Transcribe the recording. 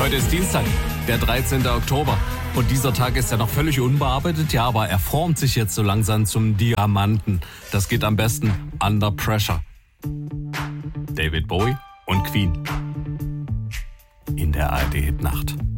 Heute ist Dienstag, der 13. Oktober. Und dieser Tag ist ja noch völlig unbearbeitet, ja, aber er formt sich jetzt so langsam zum Diamanten. Das geht am besten Under Pressure. David Bowie und Queen in der ARD-Hit-Nacht.